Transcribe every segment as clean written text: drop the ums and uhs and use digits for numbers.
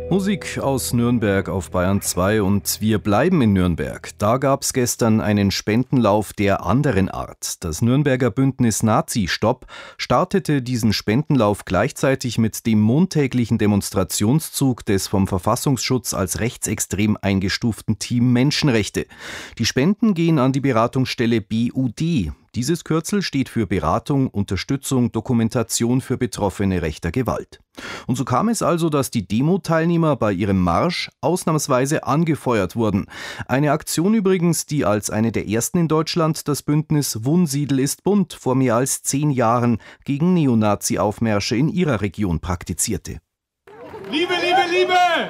Musik aus Nürnberg auf Bayern 2 und wir bleiben in Nürnberg. Da gab es gestern einen Spendenlauf der anderen Art. Das Nürnberger Bündnis Nazi-Stopp startete diesen Spendenlauf gleichzeitig mit dem montäglichen Demonstrationszug des vom Verfassungsschutz als rechtsextrem eingestuften Team Menschenrechte. Die Spenden gehen an die Beratungsstelle BUD. Dieses Kürzel steht für Beratung, Unterstützung, Dokumentation für Betroffene rechter Gewalt. Und so kam es also, dass die Demo-Teilnehmer bei ihrem Marsch ausnahmsweise angefeuert wurden. Eine Aktion übrigens, die als eine der ersten in Deutschland das Bündnis Wunsiedel ist bunt vor mehr als 10 Jahren gegen Neonazi-Aufmärsche in ihrer Region praktizierte. Liebe, Liebe, Liebe!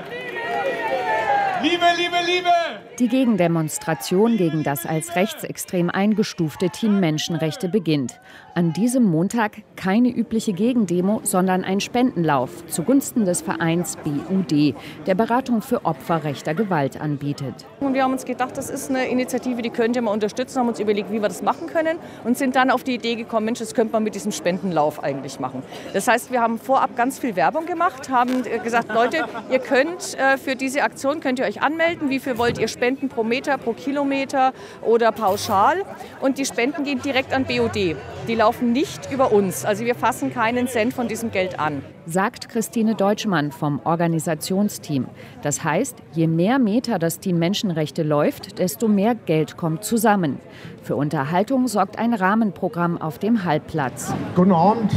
Liebe, Liebe, Liebe! Die Gegendemonstration gegen das als rechtsextrem eingestufte Team Menschenrechte beginnt. An diesem Montag keine übliche Gegendemo, sondern ein Spendenlauf zugunsten des Vereins BUD, der Beratung für Opfer rechter Gewalt anbietet. Und wir haben uns gedacht, das ist eine Initiative, die könnte man unterstützen, haben uns überlegt, wie wir das machen können und sind dann auf die Idee gekommen, Mensch, das könnte man mit diesem Spendenlauf eigentlich machen. Das heißt, wir haben vorab ganz viel Werbung gemacht, haben gesagt, Leute, ihr könnt für diese Aktion könnt ihr euch anmelden, wie viel wollt ihr spenden pro Meter, pro Kilometer oder pauschal. Und die Spenden gehen direkt an BUD. Die laufen nicht über uns. Also wir fassen keinen Cent von diesem Geld an. Sagt Christine Deutschmann vom Organisationsteam. Das heißt, je mehr Meter das Team Menschenrechte läuft, desto mehr Geld kommt zusammen. Für Unterhaltung sorgt ein Rahmenprogramm auf dem Hallplatz. Guten Abend.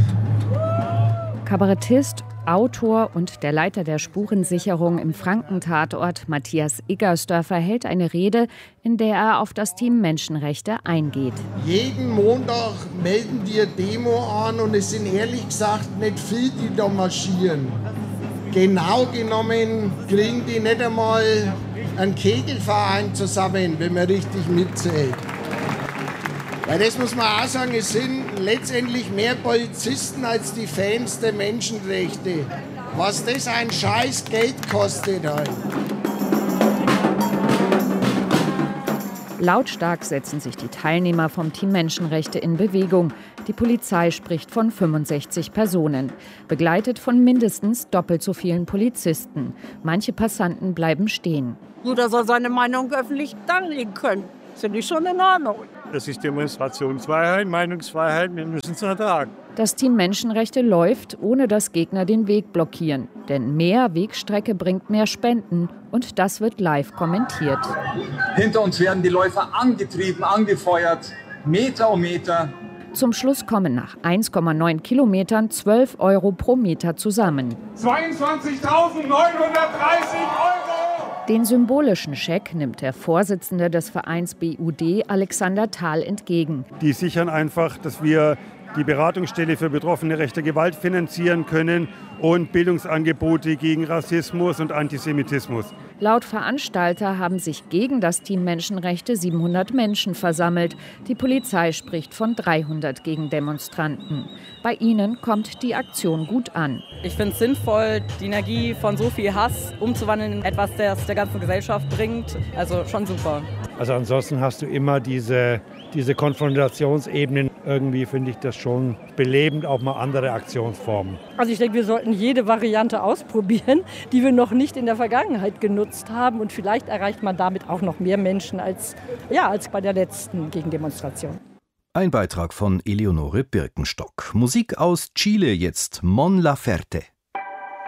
Kabarettist, Autor und der Leiter der Spurensicherung im Franken-Tatort, Matthias Iggersdörfer, hält eine Rede, in der er auf das Team Menschenrechte eingeht. Jeden Montag melden die eine Demo an und es sind ehrlich gesagt nicht viele, die da marschieren. Genau genommen kriegen die nicht einmal einen Kegelverein zusammen, wenn man richtig mitzählt. Weil das muss man auch sagen, es sind letztendlich mehr Polizisten als die Fans der Menschenrechte. Was das ein scheiß Geld kostet halt. Lautstark setzen sich die Teilnehmer vom Team Menschenrechte in Bewegung. Die Polizei spricht von 65 Personen, begleitet von mindestens doppelt so vielen Polizisten. Manche Passanten bleiben stehen. Jeder soll seine Meinung öffentlich darlegen können. Das finde ich schon in Ordnung. Das ist Demonstrationsfreiheit, Meinungsfreiheit, wir müssen es ertragen. Das Team Menschenrechte läuft, ohne dass Gegner den Weg blockieren. Denn mehr Wegstrecke bringt mehr Spenden und das wird live kommentiert. Hinter uns werden die Läufer angetrieben, angefeuert, Meter um Meter. Zum Schluss kommen nach 1,9 Kilometern 12 Euro pro Meter zusammen. 22.930 Euro! Den symbolischen Scheck nimmt der Vorsitzende des Vereins BUD, Alexander Thal, entgegen. Die sichern einfach, dass wir die Beratungsstelle für Betroffene rechter Gewalt finanzieren können und Bildungsangebote gegen Rassismus und Antisemitismus. Laut Veranstalter haben sich gegen das Team Menschenrechte 700 Menschen versammelt. Die Polizei spricht von 300 Gegendemonstranten. Bei ihnen kommt die Aktion gut an. Ich finde es sinnvoll, die Energie von so viel Hass umzuwandeln in etwas, das der ganzen Gesellschaft bringt. Also schon super. Also ansonsten hast du immer diese Konfrontationsebenen. Irgendwie finde ich das schon belebend, auch mal andere Aktionsformen. Also ich denke, wir sollten jede Variante ausprobieren, die wir noch nicht in der Vergangenheit genutzt haben. Und vielleicht erreicht man damit auch noch mehr Menschen als bei der letzten Gegendemonstration. Ein Beitrag von Eleonore Birkenstock. Musik aus Chile jetzt, Mon Laferte.